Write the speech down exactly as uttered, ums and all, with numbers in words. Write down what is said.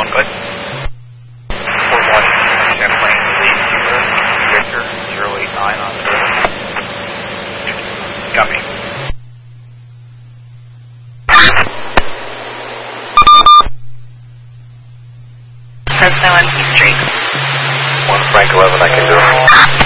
one, good. four one, Champlain, lead zero, Victor, zero eight nine on the Copy. Fresno and P Street. one Frank eleven, I can do.